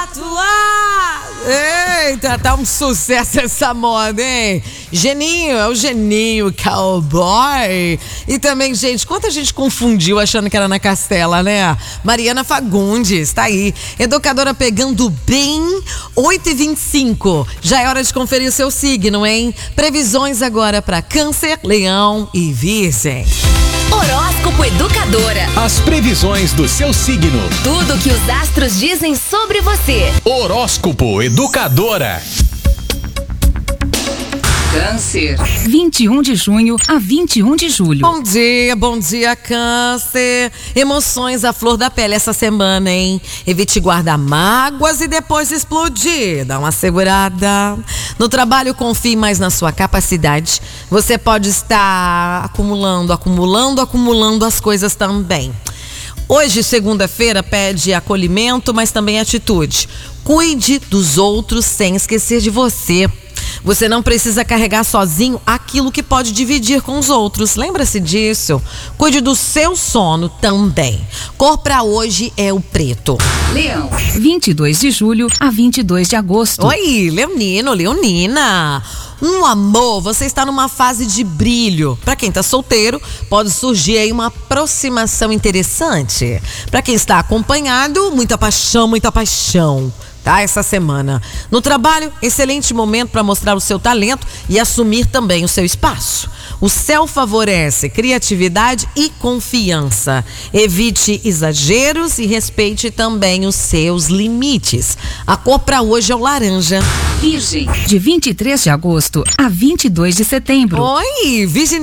tatuado. Eita, tá um sucesso essa moda, hein? Geninho, é o Geninho Cowboy. E também, gente, quanta gente confundiu achando que era na Castela, né? Mariana Fagundes, tá aí. Educadora pegando bem, 8h25. Já é hora de conferir o seu signo, hein? Previsões agora para Câncer, Leão e Virgem. Horóscopo Educadora. As previsões do seu signo. Tudo que os astros dizem sobre você. Horóscopo Educadora. Câncer. 21 de junho a 21 de julho. Bom dia, Câncer. Emoções à flor da pele essa semana, hein? Evite guardar mágoas e depois explodir. Dá uma segurada. No trabalho, confie mais na sua capacidade. Você pode estar acumulando as coisas também. Hoje, segunda-feira, pede acolhimento, mas também atitude. Cuide dos outros sem esquecer de você. Você não precisa carregar sozinho aquilo que pode dividir com os outros. Lembra-se disso. Cuide do seu sono também. Cor pra hoje é o preto. Leão. 22 de julho a 22 de agosto. Oi, Leonino, Leonina. Amor, você está numa fase de brilho. Para quem tá solteiro, pode surgir aí uma aproximação interessante. Para quem está acompanhado, muita paixão. Tá, essa semana. No trabalho, excelente momento para mostrar o seu talento e assumir também o seu espaço. O céu favorece criatividade e confiança. Evite exageros e respeite também os seus limites. A cor para hoje é o laranja. Virgem. De 23 de agosto a 22 de setembro. Oi, Virgem.